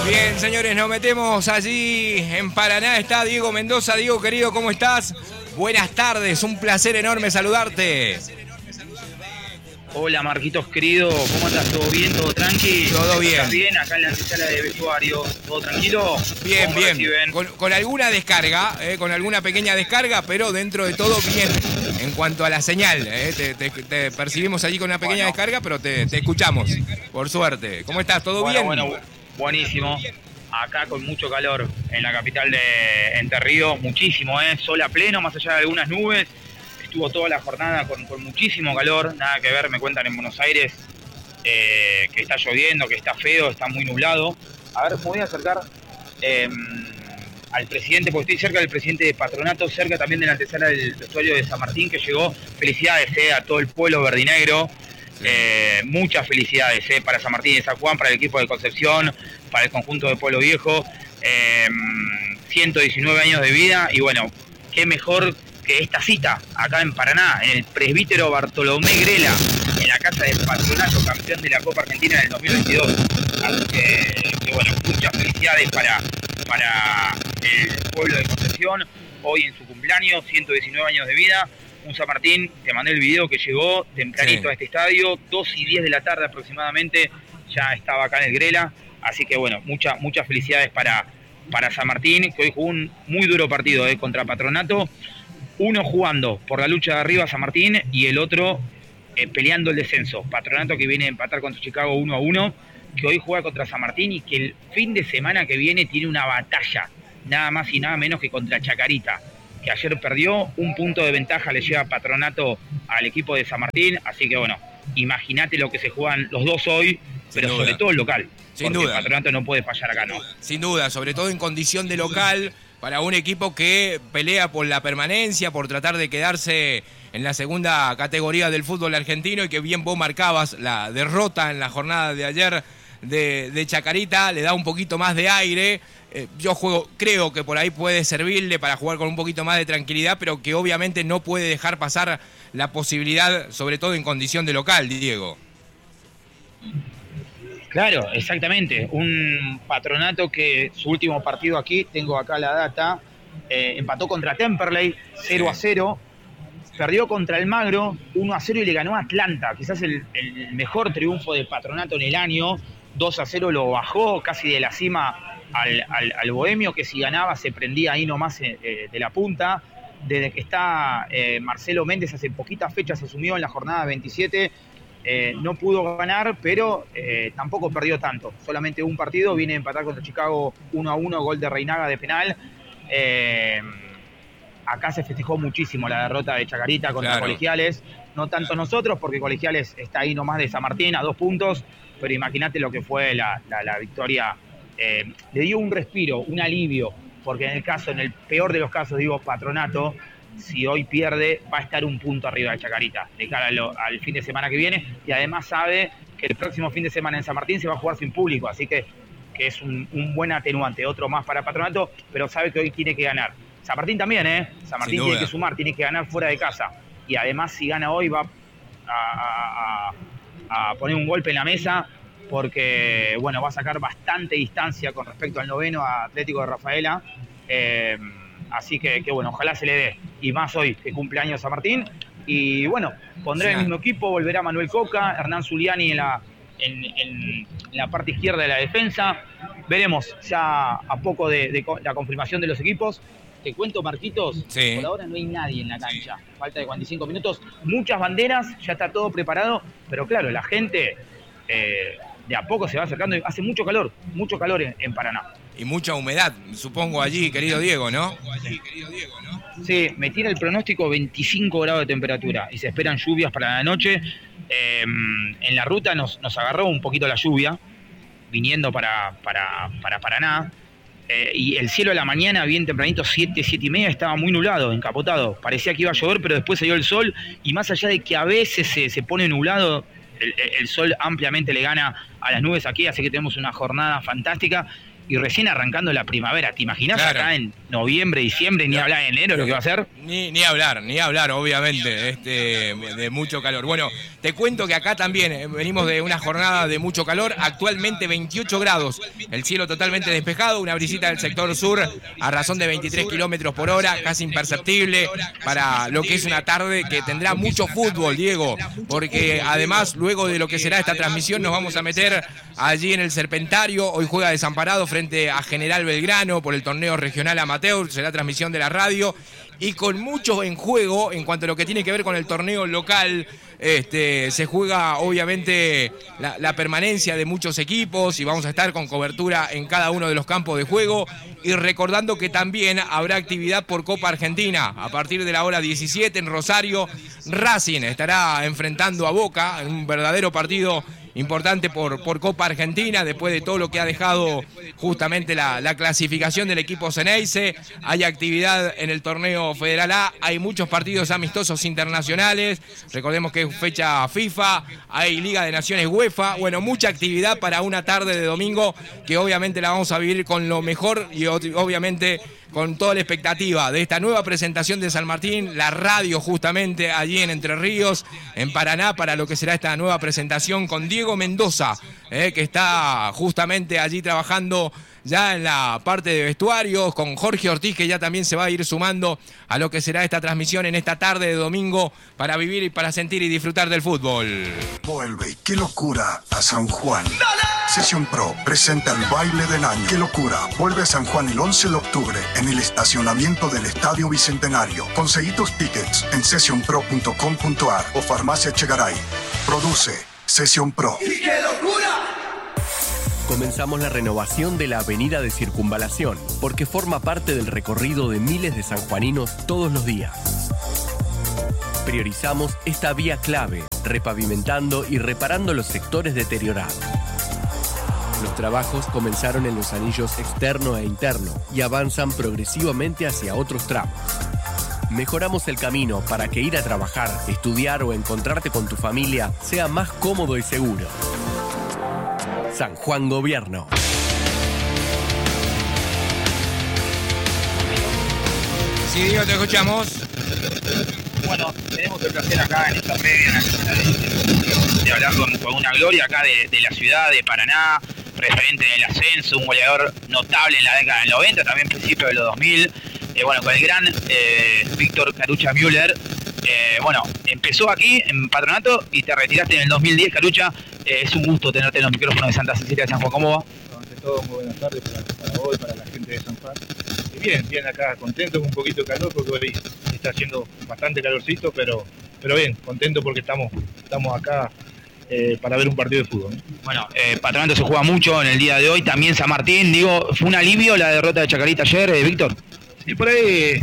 Bien, señores, nos metemos allí en Paraná. Está Diego Mendoza. Diego, querido, ¿cómo estás? Buenas tardes, un placer enorme saludarte. Hola, Marquitos, querido, ¿cómo andas? ¿Todo bien? ¿Todo tranqui? Todo bien. ¿Estás bien? Acá en la antesala de vestuario, ¿todo tranquilo? Bien, bien. Con alguna descarga, con alguna pequeña descarga, pero dentro de todo bien. En cuanto a la señal, te percibimos allí con una pequeña descarga, pero te escuchamos, por suerte. ¿Cómo estás? ¿Todo bien? Bueno, buenísimo. Acá con mucho calor en la capital de Entre Ríos, muchísimo, sol a pleno, más allá de algunas nubes. Estuvo toda la jornada con muchísimo calor, nada que ver, me cuentan en Buenos Aires que está lloviendo, que está feo, está muy nublado. A ver, me voy a acercar al presidente, porque estoy cerca del presidente de Patronato, cerca también de la antesala del vestuario de San Martín, que llegó. Felicidades a todo el pueblo verdinegro. Muchas felicidades para San Martín de San Juan, para el equipo de Concepción, para el conjunto de Pueblo Viejo. 119 años de vida y bueno, qué mejor que esta cita acá en Paraná, en el presbítero Bartolomé Grela, en la casa del Patronato, campeón de la Copa Argentina en el 2022. Así que bueno, muchas felicidades para el pueblo de Concepción, hoy en su cumpleaños, 119 años de vida. Un San Martín, te mandé el video que llegó tempranito a este estadio, 2:10 de la tarde aproximadamente, ya estaba acá en el Grela, así que bueno, muchas felicidades para San Martín, que hoy jugó un muy duro partido contra Patronato, uno jugando por la lucha de arriba San Martín y el otro peleando el descenso. Patronato que viene a empatar contra Chicago 1-1, que hoy juega contra San Martín y que el fin de semana que viene tiene una batalla, nada más y nada menos que contra Chacarita, que ayer perdió, un punto de ventaja le lleva Patronato al equipo de San Martín, así que bueno, imagínate lo que se juegan los dos hoy, pero sobre todo el local, sin duda. Patronato no puede fallar acá, ¿no? Sin duda, sobre todo en condición de local, para un equipo que pelea por la permanencia, por tratar de quedarse en la segunda categoría del fútbol argentino, y que bien vos marcabas la derrota en la jornada de ayer de Chacarita, le da un poquito más de aire. Creo que por ahí puede servirle para jugar con un poquito más de tranquilidad, pero que obviamente no puede dejar pasar la posibilidad, sobre todo en condición de local, Diego. Claro, exactamente. Un Patronato que su último partido aquí, tengo acá la data, empató contra Temperley 0-0, perdió contra el Magro 1-0 y le ganó a Atlanta, quizás el mejor triunfo de Patronato en el año. 2-0 lo bajó casi de la cima al Bohemio, que si ganaba se prendía ahí nomás de la punta. Desde que está Marcelo Méndez, hace poquitas fechas asumió en la jornada 27, no pudo ganar, pero tampoco perdió tanto. Solamente un partido, viene a empatar contra Chicago 1-1, gol de Reinaga de penal. Acá se festejó muchísimo la derrota de Chacarita contra Colegiales. No tanto nosotros, porque Colegiales está ahí nomás de San Martín a 2 puntos, pero imagínate lo que fue la victoria. Le dio un respiro, un alivio, porque en el peor de los casos, digo, Patronato, si hoy pierde, va a estar un punto arriba de Chacarita de cara al fin de semana que viene, y además sabe que el próximo fin de semana en San Martín se va a jugar sin público, así que es un buen atenuante, otro más para Patronato, pero sabe que hoy tiene que ganar. San Martín también, San Martín tiene que sumar, tiene que ganar fuera de casa, y además si gana hoy va a poner un golpe en la mesa, porque bueno, va a sacar bastante distancia con respecto al noveno, a Atlético de Rafaela. Así que bueno, ojalá se le dé, y más hoy que cumple años San Martín. Y bueno, pondrá el mismo equipo, volverá Manuel Coca, Hernán Zuliani en la parte izquierda de la defensa. Veremos ya a poco de la confirmación de los equipos. Te cuento, Marquitos, por ahora no hay nadie en la cancha, falta de 45 minutos, muchas banderas, ya está todo preparado, pero claro, la gente de a poco se va acercando, hace mucho calor en Paraná. Y mucha humedad, supongo, allí, querido Diego, ¿no? Sí, me tira el pronóstico 25 grados de temperatura y se esperan lluvias para la noche. En la ruta nos agarró un poquito la lluvia, viniendo para Paraná. Y el cielo a la mañana, bien tempranito, 7:30, estaba muy nublado, encapotado. Parecía que iba a llover, pero después salió el sol. Y más allá de que a veces se pone nublado, el sol ampliamente le gana a las nubes aquí. Así que tenemos una jornada fantástica. y recién arrancando la primavera. ¿Te imaginas Claro. acá en noviembre, diciembre, ni hablar en enero lo que va a ser? Ni hablar, obviamente, de mucho calor. Bueno, te cuento que acá también venimos de una jornada de mucho calor, actualmente 28 grados, el cielo totalmente despejado, una brisita del sector sur a razón de 23 kilómetros por hora, casi imperceptible para lo que es una tarde que tendrá mucho fútbol, Diego, porque además luego de lo que será esta transmisión nos vamos a meter allí en el Serpentario. Hoy juega Desamparado frente a General Belgrano por el torneo regional amateur, será transmisión de la radio y con mucho en juego en cuanto a lo que tiene que ver con el torneo local. Se juega obviamente la permanencia de muchos equipos y vamos a estar con cobertura en cada uno de los campos de juego, y recordando que también habrá actividad por Copa Argentina a partir de la hora 17 en Rosario. Racing estará enfrentando a Boca en un verdadero partido importante por Copa Argentina, después de todo lo que ha dejado justamente la clasificación del equipo Ceneice. Hay actividad en el torneo Federal A, hay muchos partidos amistosos internacionales, recordemos que es fecha FIFA, hay Liga de Naciones UEFA, bueno, mucha actividad para una tarde de domingo que obviamente la vamos a vivir con lo mejor y obviamente con toda la expectativa de esta nueva presentación de San Martín, la radio justamente allí en Entre Ríos, en Paraná, para lo que será esta nueva presentación con Diego Mendoza, que está justamente allí trabajando ya en la parte de vestuarios, con Jorge Ortiz, que ya también se va a ir sumando a lo que será esta transmisión en esta tarde de domingo para vivir y para sentir y disfrutar del fútbol. Vuelve, qué locura, a San Juan. Sesión Pro presenta el baile del año. ¡Qué locura! Vuelve a San Juan el 11 de octubre en el estacionamiento del Estadio Bicentenario. Conseguí tus tickets en sessionpro.com.ar o Farmacia Chegaray. Produce Sesión Pro. ¡Y qué locura! Comenzamos la renovación de la avenida de Circunvalación, porque forma parte del recorrido de miles de sanjuaninos todos los días. Priorizamos esta vía clave, repavimentando y reparando los sectores deteriorados. Los trabajos comenzaron en los anillos externo e interno y avanzan progresivamente hacia otros tramos. Mejoramos el camino para que ir a trabajar, estudiar o encontrarte con tu familia sea más cómodo y seguro. San Juan Gobierno. Sí, Diego, te escuchamos. Bueno, tenemos el placer acá en esta previa de hablar con una gloria acá de la ciudad de Paraná, referente del ascenso, un goleador notable en la década del 90, también principio de los 2000, bueno, con el gran Víctor Carucha Müller. Bueno, empezó aquí en Patronato y te retiraste en el 2010, Carucha. Es un gusto tenerte en los micrófonos de Santa Cecilia de San Juan. ¿Cómo va? Ante todo, muy buenas tardes para vos y para la gente de San Juan. Y bien acá, contento, con un poquito de calor porque hoy está haciendo bastante calorcito, pero bien, contento porque estamos acá para ver un partido de fútbol, ¿no? Bueno, Patronato se juega mucho en el día de hoy, también San Martín. Digo, ¿fue un alivio la derrota de Chacarita ayer, Víctor? Sí, por ahí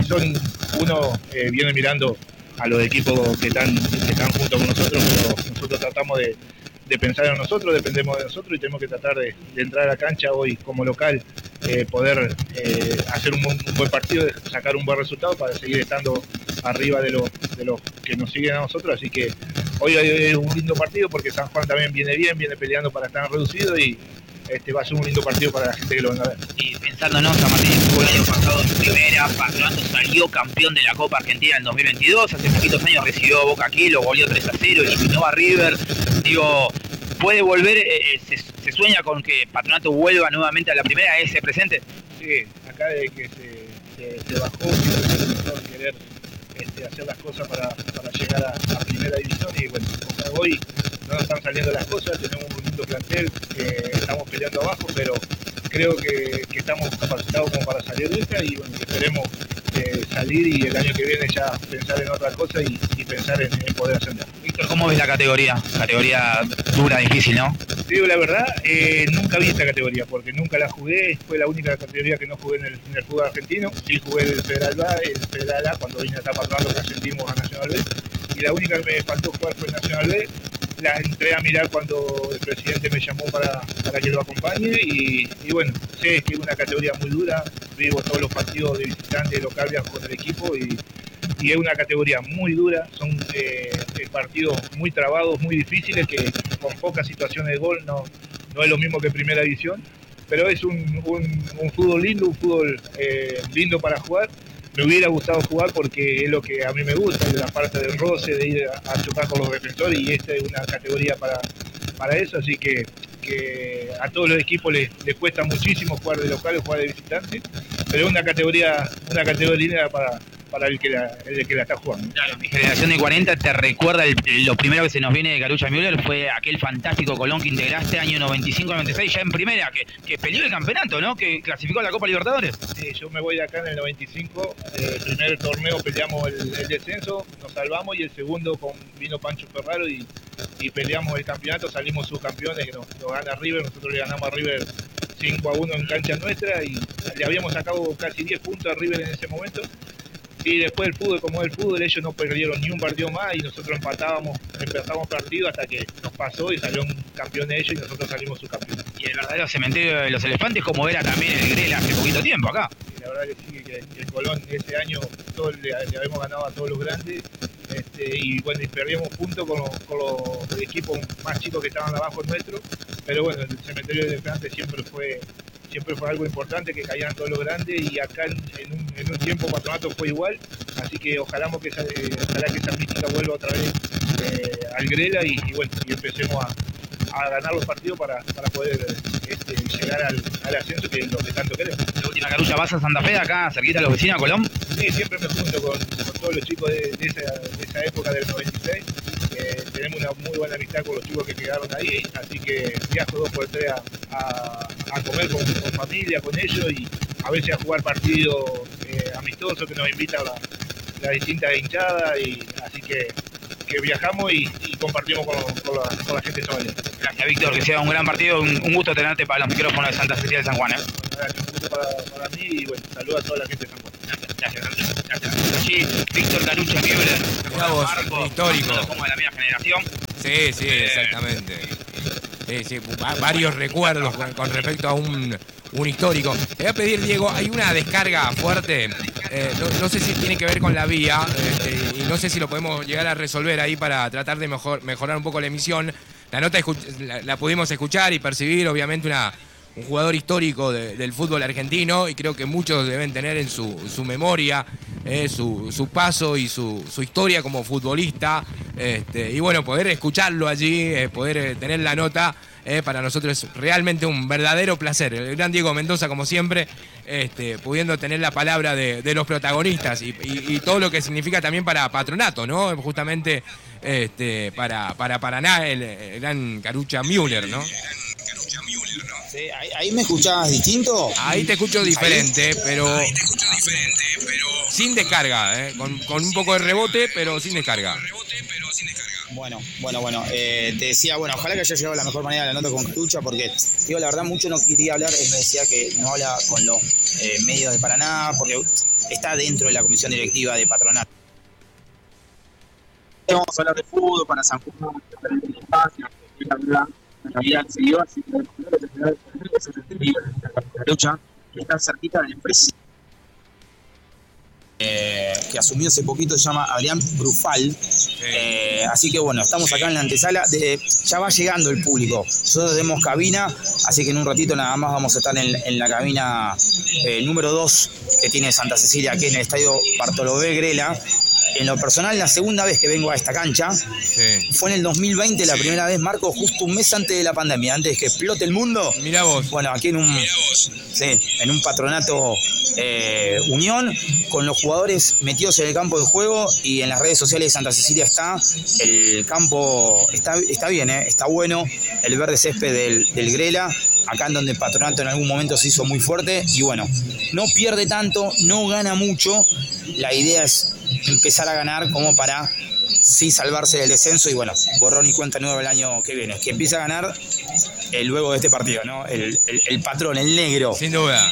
uno viene mirando a los equipos que están junto con nosotros, pero nosotros tratamos de pensar en nosotros, dependemos de nosotros y tenemos que tratar de entrar a la cancha hoy como local, poder hacer un buen partido, sacar un buen resultado para seguir estando arriba de los que nos siguen a nosotros. Así que hoy es un lindo partido porque San Juan también viene peleando para estar reducido y va a ser un lindo partido para la gente que lo venga a ver. Y pensándonos, San Martín jugó el año pasado en primera, Patronato salió campeón de la Copa Argentina en 2022, hace poquitos años recibió a Boca aquí, lo goleó 3-0, eliminó a River. Digo, puede volver, se sueña con que Patronato vuelva nuevamente a la primera, ese presente. Sí, acá de que se bajó, empezó a querer hacer las cosas para llegar a primera división y bueno, hoy no nos están saliendo las cosas, tenemos un lindo plantel, estamos peleando abajo, pero creo que estamos capacitados como para salir de esta y bueno, esperemos salir y el año que viene ya pensar en otra cosa y pensar en poder ascender. Víctor, ¿cómo ves la categoría? Categoría dura, difícil, ¿no? Te digo la verdad, nunca vi esta categoría porque nunca la jugué, fue la única categoría que no jugué en el fútbol argentino. Sí jugué el Federal A, cuando vine acá Patronato que ascendimos a Nacional B, y la única que me faltó jugar fue Nacional B. La entré a mirar cuando el presidente me llamó para que lo acompañe y bueno, sé que es una categoría muy dura, vivo todos los partidos de visitante y local, viajo con el equipo y es una categoría muy dura, son partidos muy trabados, muy difíciles, que con pocas situaciones de gol no es lo mismo que primera división, pero es un fútbol lindo, un fútbol lindo para jugar. Me hubiera gustado jugar porque es lo que a mí me gusta, la parte del roce, de ir a chocar con los defensores, y esta es una categoría para eso, así que a todos los equipos les cuesta muchísimo jugar de local o jugar de visitante, pero es una categoría linda para el que la está jugando. Claro, mi generación de 40 te recuerda, lo primero que se nos viene de Carucha Müller fue aquel fantástico Colón que integraste año 95-96, ya en primera, que peleó el campeonato, ¿no? Que clasificó a la Copa Libertadores. Sí, yo me voy de acá en el 95, el primer torneo peleamos el descenso, nos salvamos, y el segundo vino Pancho Ferraro y peleamos el campeonato, salimos subcampeones, que nos gana River, nosotros le ganamos a River 5-1 en cancha nuestra y le habíamos sacado casi 10 puntos a River en ese momento. Y después el fútbol, como es el fútbol, ellos no perdieron ni un partido más y nosotros empezamos partido hasta que nos pasó y salió un campeón de ellos y nosotros salimos subcampeones. Y el verdadero cementerio de los elefantes, como era también el Grela hace poquito tiempo acá. Y la verdad que sí, que el Colón este año le habíamos ganado a todos los grandes, y bueno, y perdíamos puntos con los equipos más chicos que estaban abajo nuestro, pero bueno, el cementerio de elefantes siempre fue algo importante, que caían todos los grandes, y acá en un tiempo Patronato fue igual, así que ojalá que esa mística vuelva otra vez al Grela y bueno, y empecemos a ganar los partidos para poder llegar al ascenso, que es lo que tanto queremos. La última, Carucha, ¿vas a Santa Fe acá, cerquita de la oficina, Colón? Sí, siempre me junto con todos los chicos de esa época del 96. Tenemos una muy buena amistad con los chicos que quedaron ahí, así que viajo 2 por 3 a comer con familia, con ellos, y a veces a jugar partidos amistosos que nos invitan las distintas hinchadas, y así que viajamos y compartimos con la gente de Somalia. Gracias, Víctor, que sea un gran partido, un gusto tenerte para los micrófonos de Santa Cecilia de San Juan. Bueno, gracias, un gusto para mí, y bueno, saludos a toda la gente de San Juan. Gracias. Sí, Víctor Carucha Müller, histórico. Como de la misma generación. Sí, exactamente. Sí, varios recuerdos con respecto a un histórico. Le voy a pedir, Diego, hay una descarga fuerte, no sé si tiene que ver con la vía, y no sé si lo podemos llegar a resolver ahí para tratar de mejorar un poco la emisión. La nota la pudimos escuchar y percibir, obviamente, un jugador histórico del fútbol argentino, y creo que muchos deben tener en su memoria su paso y su historia como futbolista, y bueno, poder escucharlo allí, poder tener la nota, para nosotros es realmente un verdadero placer. El gran Diego Mendoza, como siempre, pudiendo tener la palabra de los protagonistas y todo lo que significa también para Patronato, ¿no? Justamente para Paraná, el gran Carucha Müller, ¿no? Sí, ¿ahí me escuchabas distinto? Ahí te escucho diferente, pero sin descarga, con un poco de rebote, pero sin descarga. Bueno, te decía, ojalá que haya llegado de la mejor manera la nota con Carucha, porque, digo, la verdad, mucho no quería hablar, él me decía que no habla con los medios de Paraná, porque está dentro de la comisión directiva de Patronato. Vamos a hablar de fútbol para San Juan, diferentes espacios, en realidad se dio, así que el primero que tener es el líder de Carucha, que está cerquita del presidente. Que asumió hace poquito, se llama Adrián Brufal. Así que estamos acá en la antesala. Ya va llegando el público. Nosotros tenemos cabina, así que en un ratito nada más vamos a estar en la cabina número 2 que tiene Santa Cecilia, aquí en el estadio Bartolomé Grela. En lo personal, la segunda vez que vengo a esta cancha fue en el 2020, la primera vez, Marco, justo un mes antes de la pandemia, antes de que explote el mundo. Mirá vos. Bueno, aquí en un Patronato Unión, con los jugadores metidos en el campo de juego, y en las redes sociales de Santa Cecilia está el campo, está bien, está bueno, el verde césped del Grela, acá en donde Patronato en algún momento se hizo muy fuerte, y no pierde tanto, no gana mucho. La idea es empezar a ganar como para salvarse del descenso, y borrón y cuenta nueva el año que viene, que empiece a ganar luego de este partido, ¿no? El patrón, el negro. Sin duda.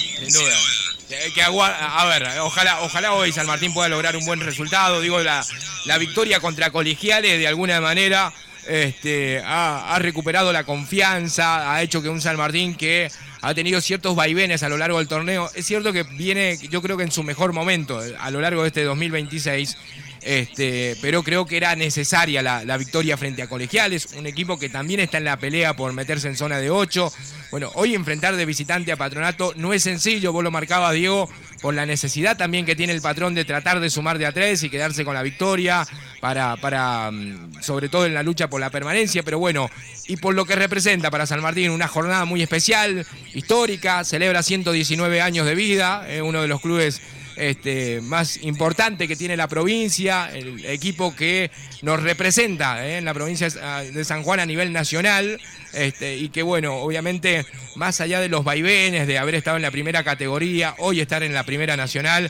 A ver, ojalá hoy San Martín pueda lograr un buen resultado. Digo, la victoria contra Colegiales de alguna manera ha recuperado la confianza, ha hecho que un San Martín que ha tenido ciertos vaivenes a lo largo del torneo, es cierto que viene, yo creo que en su mejor momento a lo largo de este 2026, pero creo que era necesaria la victoria frente a Colegiales, un equipo que también está en la pelea por meterse en zona de 8. Bueno, hoy enfrentar de visitante a Patronato no es sencillo, vos lo marcabas, Diego, por la necesidad también que tiene el Patrón de tratar de sumar de a 3 y quedarse con la victoria, para sobre todo en la lucha por la permanencia, pero bueno, y por lo que representa para San Martín, una jornada muy especial, histórica, celebra 119 años de vida, uno de los clubes más importante que tiene la provincia, el equipo que nos representa en la provincia de San Juan a nivel nacional, y que bueno, obviamente más allá de los vaivenes de haber estado en la primera categoría, hoy estar en la primera nacional,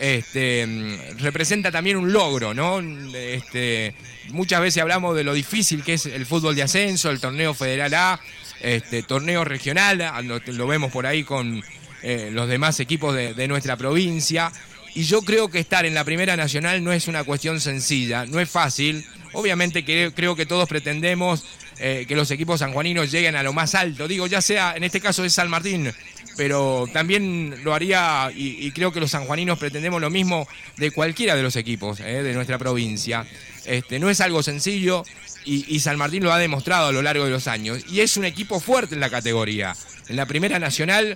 representa también un logro, ¿no? Muchas veces hablamos de lo difícil que es el fútbol de ascenso, el torneo federal A, torneo regional, lo vemos por ahí con los demás equipos de nuestra provincia, y yo creo que estar en la primera nacional no es una cuestión sencilla, no es fácil. Obviamente creo que todos pretendemos que los equipos sanjuaninos lleguen a lo más alto, digo, ya sea, en este caso es San Martín, pero también lo haría, y creo que los sanjuaninos pretendemos lo mismo de cualquiera de los equipos de nuestra provincia. No es algo sencillo, y San Martín lo ha demostrado a lo largo de los años, y es un equipo fuerte en la categoría. En la primera nacional,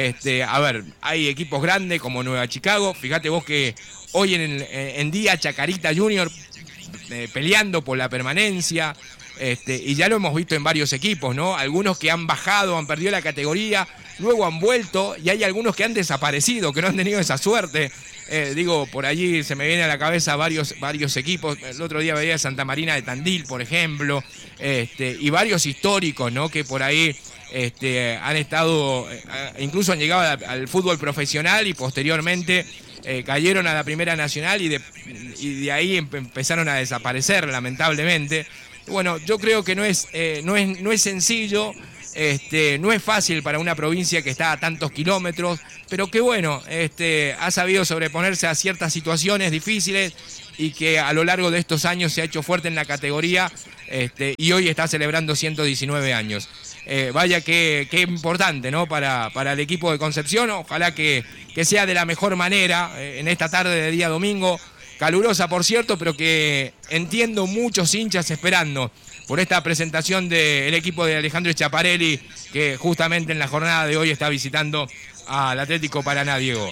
hay equipos grandes como Nueva Chicago. Fíjate vos que hoy en día Chacarita Junior peleando por la permanencia, y ya lo hemos visto en varios equipos, ¿no? Algunos que han bajado, han perdido la categoría, luego han vuelto, y hay algunos que han desaparecido, que no han tenido esa suerte. Por allí se me viene a la cabeza varios equipos. El otro día veía Santa Marina de Tandil, por ejemplo, y varios históricos, ¿no? Que por ahí han estado, incluso han llegado al fútbol profesional y posteriormente cayeron a la primera nacional, y de ahí empezaron a desaparecer, lamentablemente. Bueno, yo creo que no es sencillo. No es fácil para una provincia que está a tantos kilómetros, pero que bueno, ha sabido sobreponerse a ciertas situaciones difíciles, y que a lo largo de estos años se ha hecho fuerte en la categoría, y hoy está celebrando 119 años. Vaya que importante, ¿no? Para el equipo de Concepción. Ojalá que sea de la mejor manera en esta tarde de día domingo, calurosa por cierto, pero que entiendo muchos hinchas esperando por esta presentación del equipo de Alejandro Schiaparelli, que justamente en la jornada de hoy está visitando al Atlético Paraná, Diego.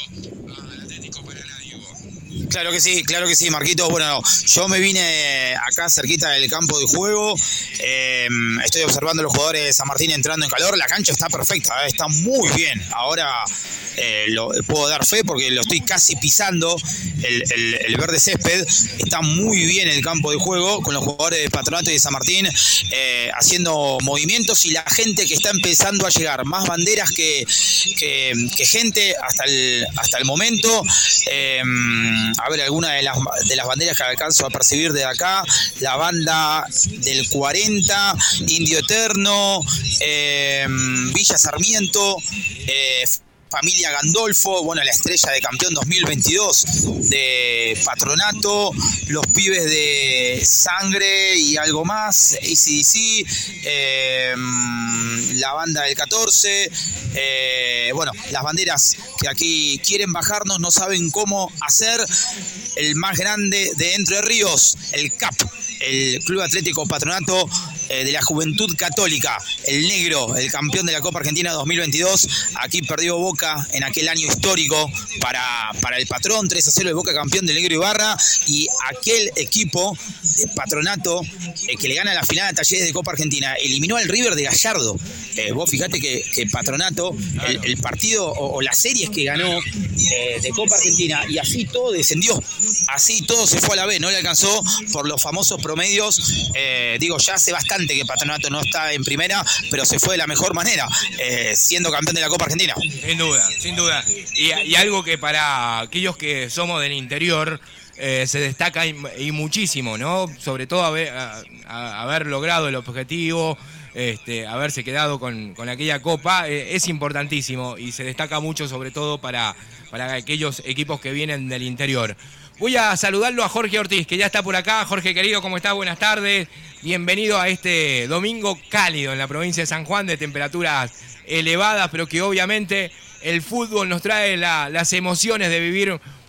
Claro que sí, Marquito. Bueno, yo me vine acá cerquita del campo de juego. Estoy observando a los jugadores de San Martín entrando en calor. La cancha está perfecta, está muy bien. Ahora lo puedo dar fe porque lo estoy casi pisando. El verde césped está muy bien el campo de juego, con los jugadores de Patronato y de San Martín haciendo movimientos, y la gente que está empezando a llegar. Más banderas que gente hasta el momento. A ver, algunas de las banderas que alcanzo a percibir de acá: la banda del 40, Indio Eterno, Villa Sarmiento, Familia Gandolfo, bueno, la estrella de campeón 2022 de Patronato, los pibes de Sangre y algo más, AC/DC, la banda del 14, bueno, las banderas que aquí quieren bajarnos, no saben cómo hacer. El más grande de Entre Ríos, el CAP, el Club Atlético Patronato de la Juventud Católica, el negro, el campeón de la Copa Argentina 2022. Aquí perdió Boca en aquel año histórico para el Patrón, 3-0 de Boca, campeón del Negro Ibarra, y aquel equipo de Patronato que le gana la final a Talleres de Copa Argentina, eliminó al River de Gallardo. Vos fijate que Patronato, el partido o las series que ganó de Copa Argentina, y así todo descendió, así todo se fue a la B, no le alcanzó por los famosos promedios. Ya hace bastante que Patronato no está en primera, pero se fue de la mejor manera, siendo campeón de la Copa Argentina. Sin duda. Y algo que para aquellos que somos del interior se destaca y muchísimo, ¿no? Sobre todo haber logrado el objetivo, haberse quedado con aquella copa, es importantísimo, y se destaca mucho sobre todo para aquellos equipos que vienen del interior. Voy a saludarlo a Jorge Ortiz, que ya está por acá. Jorge querido, ¿cómo está? Buenas tardes. Bienvenido a este domingo cálido en la provincia de San Juan, de temperaturas elevadas, pero que obviamente el fútbol nos trae las emociones de vivir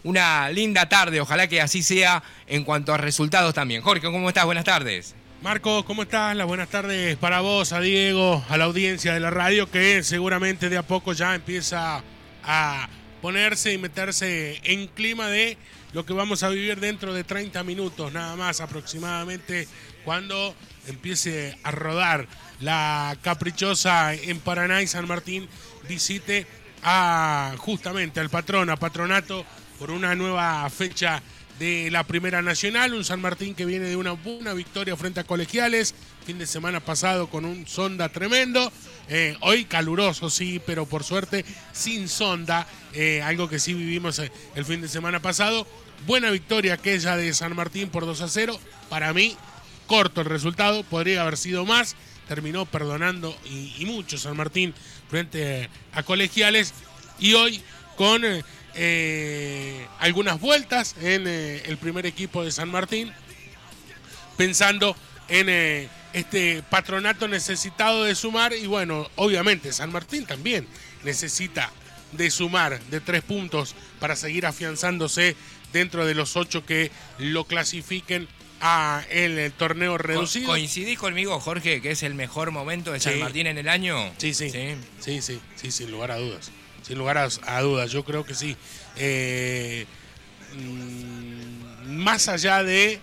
una linda tarde. Ojalá que así sea en cuanto a resultados también. Jorge, ¿cómo estás? Buenas tardes. Marco, ¿cómo estás? Las buenas tardes para vos, a Diego, a la audiencia de la radio, que seguramente de a poco ya empieza a ponerse y meterse en clima de lo que vamos a vivir dentro de 30 minutos, nada más aproximadamente, cuando empiece a rodar la caprichosa en Paraná y San Martín visite justamente al Patronato, por una nueva fecha de la Primera Nacional. Un San Martín que viene de una buena victoria frente a Colegiales, fin de semana pasado con un Sonda tremendo, hoy caluroso sí, pero por suerte sin Sonda, algo que sí vivimos el fin de semana pasado. Buena victoria aquella de San Martín por 2-0, para mí corto el resultado, podría haber sido más, terminó perdonando y mucho San Martín frente a Colegiales, y hoy con algunas vueltas en el primer equipo de San Martín, pensando en este Patronato necesitado de sumar, y bueno, obviamente San Martín también necesita de sumar de 3 puntos para seguir afianzándose dentro de los 8 que lo clasifiquen a el torneo reducido. ¿Coincidís conmigo, Jorge, que es el mejor momento de San Martín en el año? Sí, sin lugar a dudas. Sin lugar a dudas, yo creo que sí. Más allá de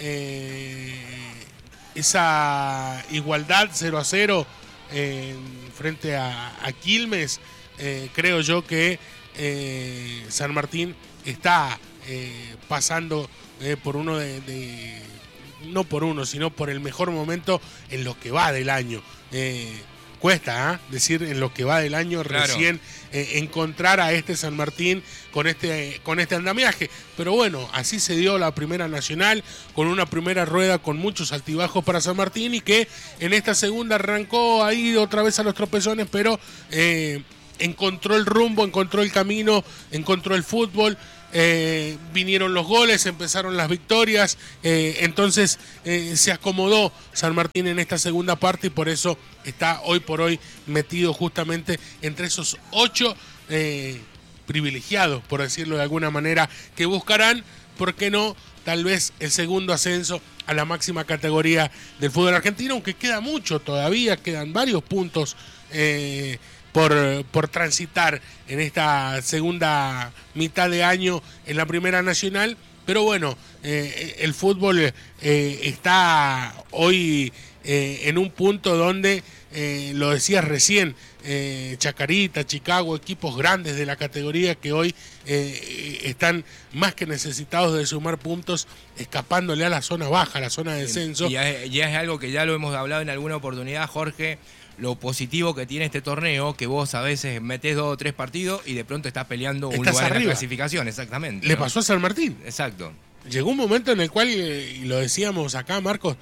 esa igualdad 0-0 frente a Quilmes, creo yo que San Martín está pasando por uno no por uno, sino por el mejor momento en lo que va del año. Cuesta decir en lo que va del año, claro. Recién encontrar a este San Martín con este andamiaje, pero bueno, así se dio la Primera Nacional, con una primera rueda con muchos altibajos para San Martín, y que en esta segunda arrancó ahí otra vez a los tropezones, pero encontró el rumbo, encontró el camino, encontró el fútbol. Vinieron los goles, empezaron las victorias, entonces se acomodó San Martín en esta segunda parte, y por eso está hoy por hoy metido justamente entre esos 8 privilegiados, por decirlo de alguna manera, que buscarán, ¿por qué no?, tal vez el segundo ascenso a la máxima categoría del fútbol argentino, aunque queda mucho todavía, quedan varios puntos por transitar en esta segunda mitad de año en la Primera Nacional, pero bueno, el fútbol está hoy en un punto donde, lo decías recién, Chacarita, Chicago, equipos grandes de la categoría que hoy están más que necesitados de sumar puntos, escapándole a la zona baja, a la zona de descenso. Y es algo que ya lo hemos hablado en alguna oportunidad, Jorge, lo positivo que tiene este torneo, que vos a veces metés 2 o 3 partidos y de pronto estás peleando un lugar arriba en la clasificación, exactamente. Le pasó a San Martín. Exacto. Llegó un momento en el cual, y lo decíamos acá, Marcos,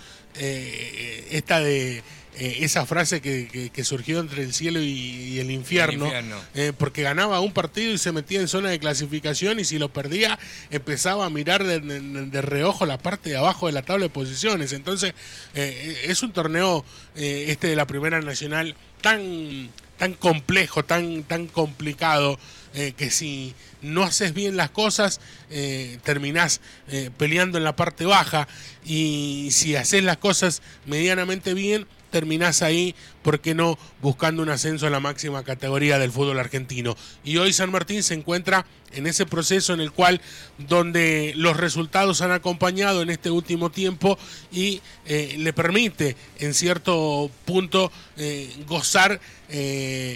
esa frase que surgió entre el cielo y el infierno, porque ganaba un partido y se metía en zona de clasificación, y si lo perdía empezaba a mirar de reojo la parte de abajo de la tabla de posiciones. Entonces es un torneo de la Primera Nacional tan complejo, tan complicado, que si no haces bien las cosas terminás peleando en la parte baja, y si haces las cosas medianamente bien terminás ahí, ¿por qué no?, buscando un ascenso a la máxima categoría del fútbol argentino. Y hoy San Martín se encuentra en ese proceso en el cual, donde los resultados han acompañado en este último tiempo, y le permite en cierto punto gozar de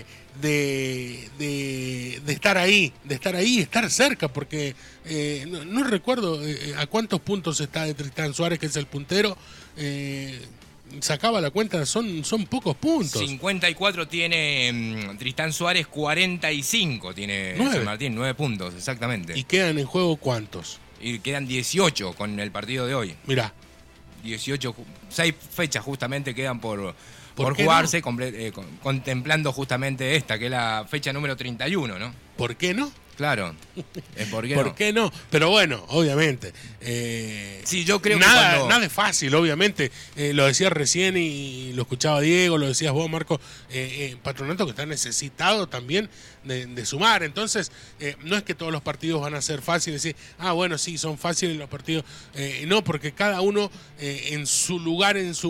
estar ahí, estar cerca, porque no recuerdo a cuántos puntos está de Tristán Suárez, que es el puntero. Sacaba la cuenta, son pocos puntos. 54 tiene Tristán Suárez, 45 tiene San Martín, 9 puntos, exactamente. ¿Y quedan en juego cuántos? Y quedan 18 con el partido de hoy. Mirá. 18, 6 fechas justamente quedan por jugarse, no? Contemplando justamente esta, que es la fecha número 31, ¿no? ¿Por qué no? Claro. ¿Por qué ¿Por no? qué no? Pero bueno, obviamente. Sí, yo creo nada, que cuando... nada es fácil, obviamente. Lo decías recién y lo escuchaba Diego, lo decías vos, Marco. Patronato que está necesitado también de sumar. Entonces, no es que todos los partidos van a ser fáciles. Decir, bueno, sí, son fáciles los partidos. No, porque cada uno en su lugar,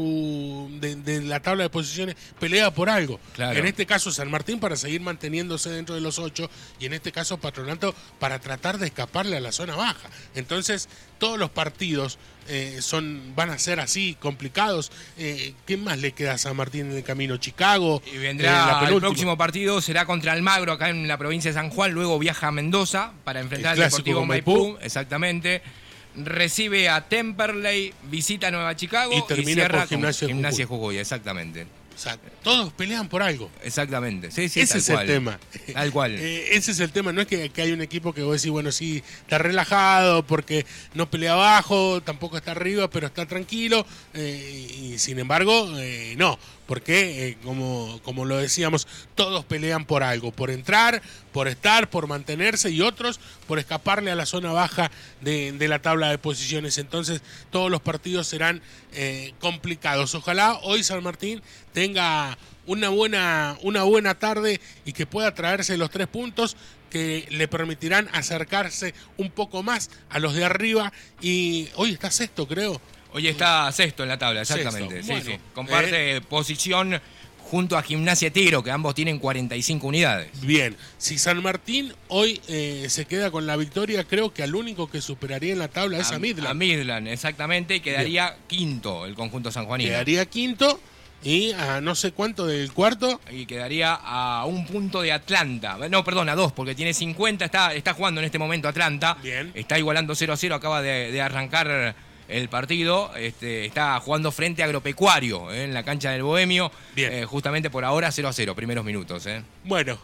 de la tabla de posiciones, pelea por algo. Claro. En este caso, San Martín para seguir manteniéndose dentro de los 8 y en este caso Patronato para tratar de escaparle a la zona baja. Entonces, todos los partidos van a ser así, complicados. ¿Qué más le queda a San Martín en el camino? Chicago. Y vendrá el próximo partido, será contra Almagro, acá en la provincia de San Juan. Luego viaja a Mendoza para enfrentar al Deportivo Maipú. Exactamente. Recibe a Temperley, visita a Nueva Chicago y cierra con Gimnasia Jujuy. Jujuy. Exactamente. O sea, todos pelean por algo. Exactamente, sí, ese es el tema. Tal cual. Ese es el tema, no es que hay un equipo que vos decís, bueno, sí, está relajado porque no pelea abajo, tampoco está arriba, pero está tranquilo, y sin embargo, no, porque como lo decíamos, todos pelean por algo, por entrar, por estar, por mantenerse, y otros por escaparle a la zona baja de la tabla de posiciones. Entonces, todos los partidos serán complicados. Ojalá hoy San Martín tenga una buena tarde y que pueda traerse los 3 puntos que le permitirán acercarse un poco más a los de arriba. Y hoy está sexto, creo. Hoy está sexto en la tabla, exactamente. Sexto. Sí, Bueno, sí. Comparte posición junto a Gimnasia Tigre, que ambos tienen 45 unidades. Bien, si San Martín hoy se queda con la victoria, creo que al único que superaría en la tabla es a Midland. A Midland, exactamente, y quedaría quinto el conjunto sanjuanino. Quedaría quinto y a no sé cuánto del cuarto. Y quedaría a un punto de Atlanta. No, perdón, a 2, porque tiene 50, está jugando en este momento Atlanta. Bien. Está igualando 0-0, acaba de arrancar el partido. Está jugando frente a Agropecuario en la cancha del Bohemio. Bien. Justamente por ahora 0-0, primeros minutos. Bueno,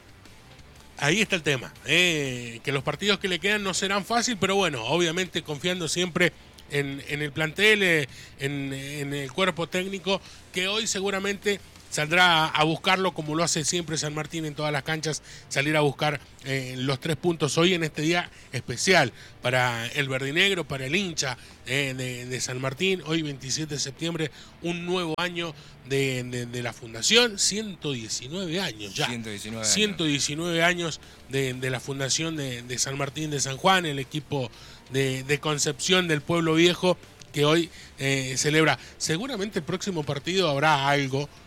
ahí está el tema. Que los partidos que le quedan no serán fáciles, pero bueno, obviamente confiando siempre en el plantel, en el cuerpo técnico, que hoy seguramente saldrá a buscarlo como lo hace siempre San Martín en todas las canchas, salir a buscar los 3 puntos hoy en este día especial para el verdinegro, para el hincha de San Martín. Hoy 27 de septiembre, un nuevo año de la fundación, 119 años ya. 119 años de la fundación de San Martín de San Juan, el equipo de Concepción del Pueblo Viejo que hoy celebra. Seguramente el próximo partido habrá algo